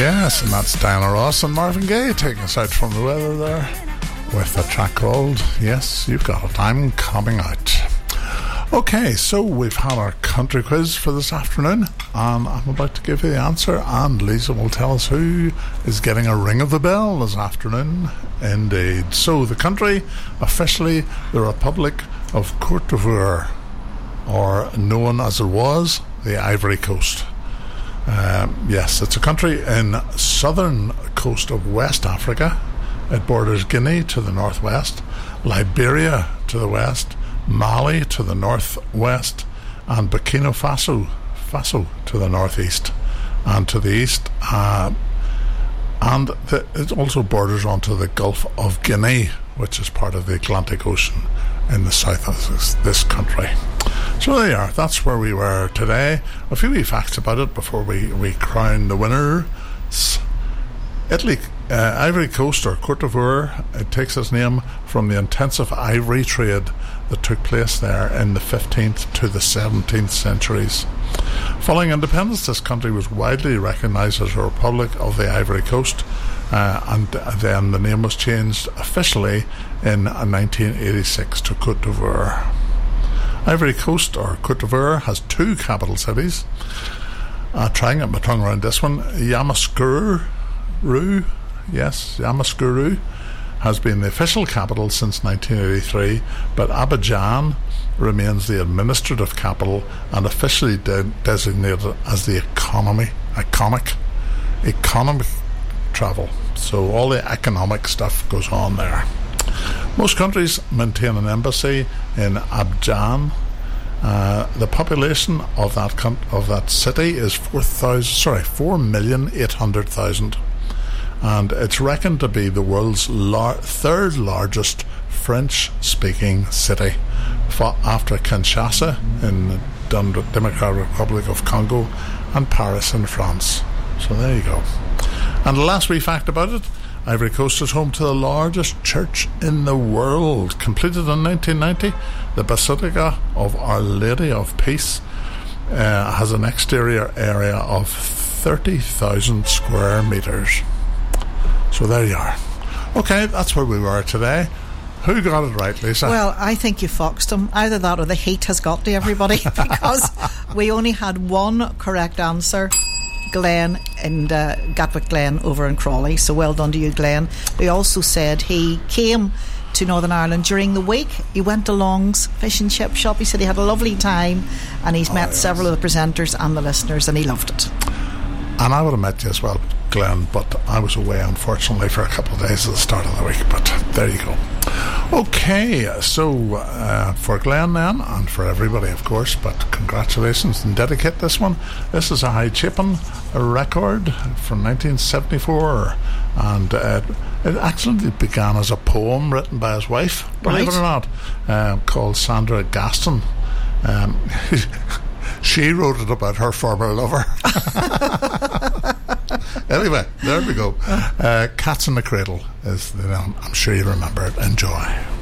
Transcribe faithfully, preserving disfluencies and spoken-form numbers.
Yes, and that's Diana Ross and Marvin Gaye taking us out from the weather there with a track called Yes, You've Got It, I'm Coming Out. Okay, so we've had our country quiz for this afternoon, and I'm about to give you the answer, and Lisa will tell us who is getting a ring of the bell this afternoon. Indeed. So the country, officially the Republic of Côte d'Ivoire, or known as it was, the Ivory Coast. Um, yes, it's a country in southern coast of West Africa. It borders Guinea to the northwest, Liberia to the west, Mali to the northwest, and Burkina Faso, Faso to the northeast and to the east. Uh, and the, it also borders onto the Gulf of Guinea, which is part of the Atlantic Ocean in the south of this, this country. So there you are, that's where we were today. A few wee facts about it before we, we crown the winners. Italy, uh, Ivory Coast, or Côte d'Ivoire, it takes its name from the intensive ivory trade that took place there in the fifteenth to the seventeenth centuries. Following independence, this country was widely recognised as a Republic of the Ivory Coast, uh, and then the name was changed officially in nineteen eighty-six to Côte d'Ivoire. Ivory Coast, or Côte d'Ivoire, has two capital cities. Uh, trying to get my tongue around this one, Yamoussoukro, yes, Yamoussoukro, has been the official capital since nineteen eighty-three, but Abidjan remains the administrative capital and officially de- designated as the economy, iconic, economic travel. So all the economic stuff goes on there. Most countries maintain an embassy in Abidjan. Uh, the population of that com- of that city is four thousand, sorry, four million eight hundred thousand, and it's reckoned to be the world's lar- third largest French-speaking city, for, after Kinshasa in the Democratic Republic of Congo and Paris in France. So there you go. And the last wee fact about it: Ivory Coast is home to the largest church in the world, completed in nineteen ninety. The Basilica of Our Lady of Peace uh, has an exterior area of thirty thousand square metres. So there you are. Okay, that's where we were today. Who got it right, Lisa? Well, I think you foxed them. Either that or the heat has got to everybody, because we only had one correct answer. Glenn and uh, Gatwick Glen over in Crawley, so well done to you, Glenn. He also said he came to Northern Ireland during the week. He went to Long's fish and chip shop. He said he had a lovely time, and he's oh, met yes. several of the presenters and the listeners, and he loved it. And I would have met you as well, Glenn, but I was away unfortunately for a couple of days at the start of the week, but there you go. Okay, so uh, for Glenn then, and for everybody of course, but congratulations, and dedicate this one. This is a High Chapin record from nineteen seventy-four, and uh, it actually began as a poem written by his wife, believe right. it or not, uh, called Sandra Gaston. Um, she wrote it about her former lover. Anyway, there we go. Uh, Cats in the Cradle is the name. I'm sure you remember it. Enjoy.